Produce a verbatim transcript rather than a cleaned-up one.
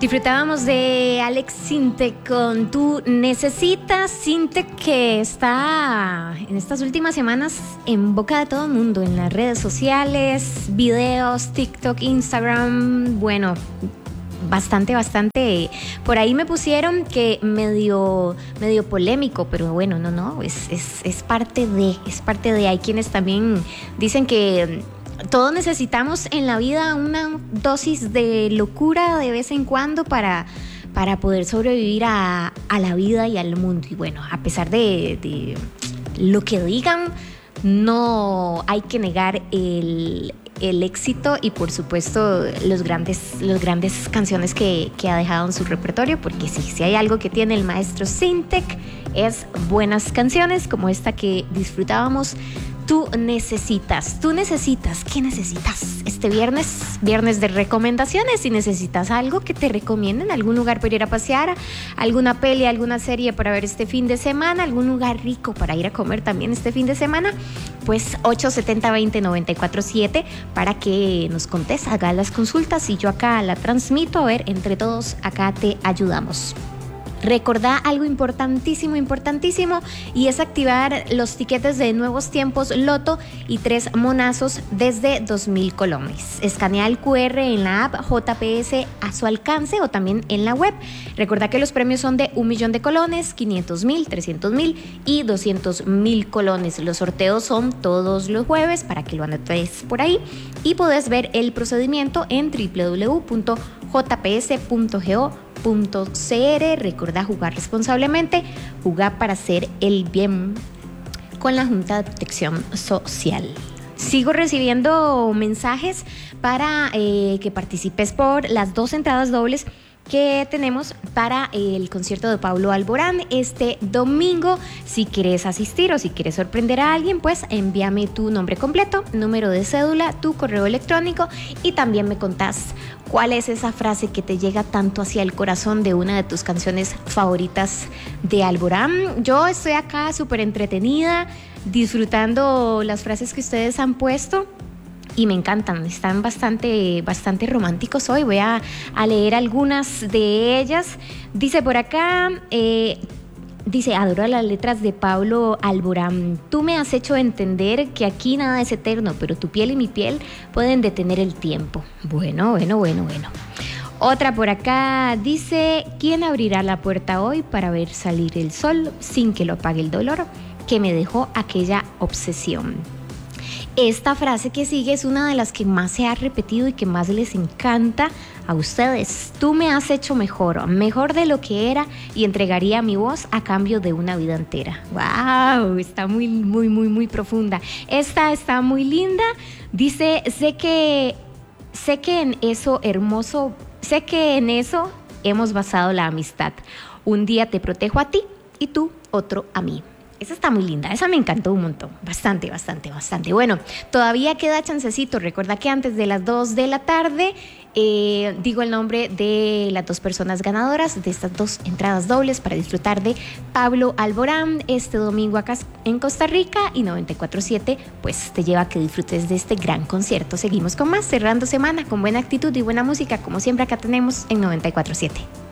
Disfrutábamos de Alex Sintek con Tú Necesitas. Sintek, que está en estas últimas semanas en boca de todo el mundo, en las redes sociales, videos, TikTok, Instagram, bueno, bastante, bastante. Por ahí me pusieron que medio, medio polémico, pero bueno, no, no, es, es, es parte de, es parte de. Hay quienes también dicen que todos necesitamos en la vida una dosis de locura de vez en cuando para, para poder sobrevivir a, a la vida y al mundo. Y bueno, a pesar de, de lo que digan, no hay que negar el, el éxito y por supuesto los grandes, los grandes canciones que, que ha dejado en su repertorio, porque sí, si hay algo que tiene el maestro Sintek es buenas canciones como esta que disfrutábamos. Tú necesitas, tú necesitas, ¿qué necesitas? Este viernes, viernes de recomendaciones. Si necesitas algo que te recomienden, algún lugar para ir a pasear, alguna peli, alguna serie para ver este fin de semana, algún lugar rico para ir a comer también este fin de semana, pues ocho siete cero, dos cero, nueve cuatro siete para que nos contes, haga las consultas y yo acá la transmito. A ver, entre todos acá te ayudamos. Recordá algo importantísimo, importantísimo, y es activar los tiquetes de Nuevos Tiempos Loto y tres monazos desde dos mil colones. Escanea el cu erre en la app J P S a su alcance o también en la web. Recordá que los premios son de un millón de colones, quinientos mil, trescientos mil y doscientos mil colones. Los sorteos son todos los jueves para que lo anotes por ahí y podés ver el procedimiento en doble u doble u doble u punto j p s punto go punto c r. Recordá jugar responsablemente, jugar para hacer el bien con la Junta de Protección Social. Sigo recibiendo mensajes para eh, que participes por las dos entradas dobles que tenemos para el concierto de Pablo Alborán este domingo. Si quieres asistir o si quieres sorprender a alguien, pues envíame tu nombre completo, número de cédula, tu correo electrónico y también me contás cuál es esa frase que te llega tanto hacia el corazón de una de tus canciones favoritas de Alborán. Yo estoy acá súper entretenida, disfrutando las frases que ustedes han puesto. Y me encantan, están bastante, bastante románticos hoy. Voy a, a leer algunas de ellas. Dice por acá, eh, dice, adoro las letras de Pablo Alborán. Tú me has hecho entender que aquí nada es eterno, pero tu piel y mi piel pueden detener el tiempo. Bueno, bueno, bueno, bueno. Otra por acá dice, ¿quién abrirá la puerta hoy para ver salir el sol sin que lo apague el dolor que me dejó aquella obsesión? Esta frase que sigue es una de las que más se ha repetido y que más les encanta a ustedes. Tú me has hecho mejor, mejor de lo que era y entregaría mi voz a cambio de una vida entera. ¡Wow! Está muy, muy, muy, muy profunda. Esta está muy linda. Dice, sé que, sé que en eso hermoso, sé que en eso hemos basado la amistad. Un día te protejo a ti y tú otro a mí. Esa está muy linda, esa me encantó un montón, bastante, bastante, bastante. Bueno, todavía queda chancecito, recuerda que antes de las dos de la tarde eh, digo el nombre de las dos personas ganadoras de estas dos entradas dobles para disfrutar de Pablo Alborán este domingo acá en Costa Rica, y noventa y cuatro siete pues te lleva a que disfrutes de este gran concierto. Seguimos con más, cerrando semana con buena actitud y buena música, como siempre acá tenemos en noventa y cuatro siete.